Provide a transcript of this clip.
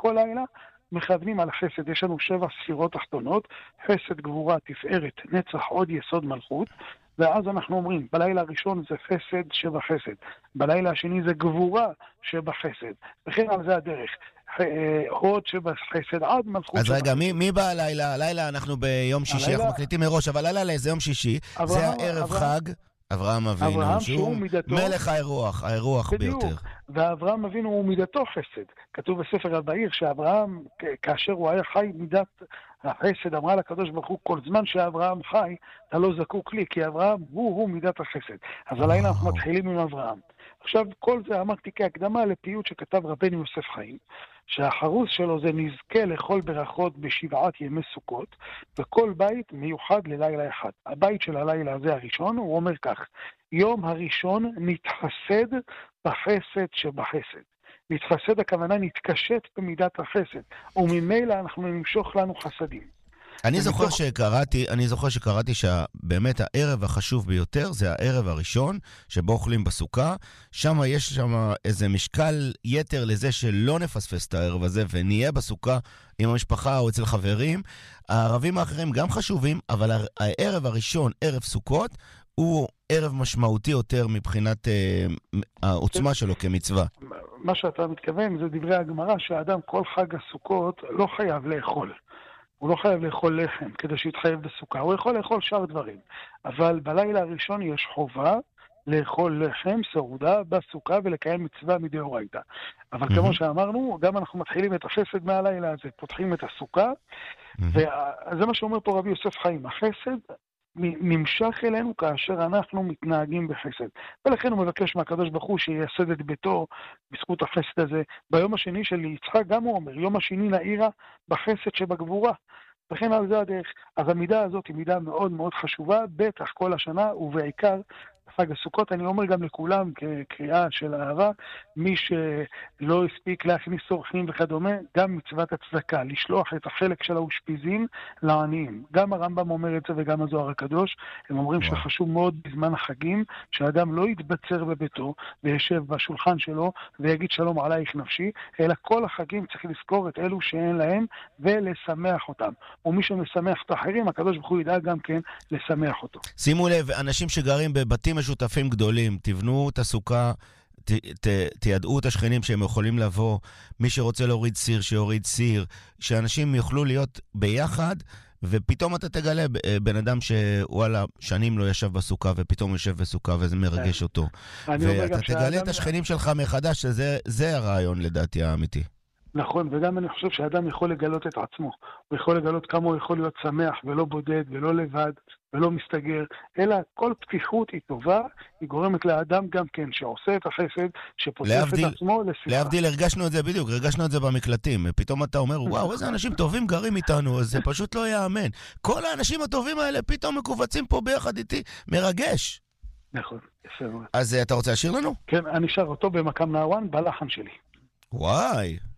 כל לילה מכוונים על החסד. יש לנו 7 ספירות תחתונות, חסד, גבורה, תפארת, נצח, עוד יסוד, מלכות, ואז אנחנו אומרים, בלילה הראשון זה חסד שבחסד, בלילה השני זה גבורה שבחסד, וכן על זה הדרך. הוד שבחסד עד מלכות. אז רגע, מי בא הלילה? הלילה אנחנו ביום שישי, אנחנו מקליטים מראש, אבל הלילה זה יום שישי, זה הערב חג, אברהם אבינו, שהוא מלך האירוח ביותר. ואברהם אבינו הוא מידתו חסד. כתוב בספר הבאר שאברהם, כאשר הוא היה חי, מידת החסד, אמרה לקדוש ברוך הוא, כל זמן שאברהם חי, אתה לא זקוק לי, כי אברהם הוא מידת החסד. אז הלילה אנחנו מתחילים עם אברהם. עכשיו, כל זה אמרתי כהקדמה לפיוט שכתב רבנו יוסף חיים, שהחרוס שלו זה נזכה לכל ברכות בשבעת ימי סוכות, וכל בית מיוחד ללילה אחד. הבית של הלילה הזה הראשון, הוא אומר כך, יום הראשון נתחסד בחסד שבחסד. נתחסד הכוונה נתקשט במידת החסד, וממילא אנחנו נמשוך לנו חסדים. אני זוכר שקראתי שבאמת הערב החשוב ביותר זה הערב הראשון שבו אוכלים בסוכה. יש איזה משקל יתר לזה שלא נפספס את הערב הזה ונהיה בסוכה עם המשפחה או אצל חברים. הערבים האחרים גם חשובים, אבל הערב הראשון, ערב סוכות, הוא ערב משמעותי יותר מבחינת העוצמה שלו כמצווה. מה שאתה מתכוון זה דברי הגמרא שהאדם כל חג הסוכות לא חייב לאכול. הוא לא חייב לאכול לחם כדי שיתחייב בסוכה, הוא יכול לאכול שאר דברים. אבל בלילה הראשון יש חובה לאכול לחם, סעודה, בסוכה ולקיים מצווה מדאורייתא. אבל כמו שאמרנו, גם אנחנו מתחילים את החסד מהלילה הזה, פותחים את הסוכה, וזה מה שאומר פה רבי יוסף חיים, החסד נמשך אלינו כאשר אנחנו מתנהגים בחסד. ולכן הוא מבקש מהקדוש ברוך הוא שייסד את ביתו בזכות החסד הזה. ביום השני של יצחק גם הוא אומר, יום השני נעירה בחסד שבגבורה. וכן על זה הדרך. אז המידה הזאת היא מידה מאוד מאוד חשובה, בטח כל השנה ובעיקר חג הסוכות. אני אומר גם לכולם כקריאה של אהבה, מי שלא הספיק להכניס אורחים וכדומה, גם מצוות הצדקה, לשלוח את החלק של האושפיזין לעניים. גם הרמב"ם אומר את זה וגם הזוהר הקדוש, הם אומרים שחשוב מאוד בזמן החגים, שהאדם לא יתבצר בביתו וישב בשולחן שלו ויגיד שלום עלייך נפשי, אלא כל החגים צריך לזכור את אלו שאין להם ולשמח אותם. ומי שמשמח את האחרים, הקדוש ברוך הוא ידאג גם כן לשמח אותו. שימו לב, אנשים שגרים בבתים משותפים גדולים, תבנו את הסוכה, תידעו את השכנים שהם יכולים לבוא, מי שרוצה להוריד סיר, שיוריד סיר, שאנשים יוכלו להיות ביחד, ופתאום אתה תגלה בן אדם שוואלה, שנים לא ישב בסוכה, ופתאום יושב בסוכה, וזה מרגש אותו. ואתה תגלה את השכנים שלך מחדש, שזה הרעיון לדעתי האמיתי. נכון, וגם אני חושב שהאדם יכול לגלות את עצמו. הוא יכול לגלות כמה הוא יכול להיות שמח ולא בודד ולא לבד ולא מסתגר, אלא כל פתיחות היא טובה, היא גורמת לאדם גם כן שעושה את החסד, שפותח את עצמו לשמחה. להבדיל, הרגשנו את זה בדיוק, הרגשנו את זה במקלטים. פתאום אתה אומר, וואו, איזה אנשים טובים גרים איתנו, זה פשוט לא יאמן. כל האנשים הטובים האלה פתאום מקובצים פה ביחד איתי, מרגש. נכון, יפה מאוד. אז אתה רוצה לשיר לנו? כן, אני שר אותו במקם נהרן, בלחן שלי. וואי.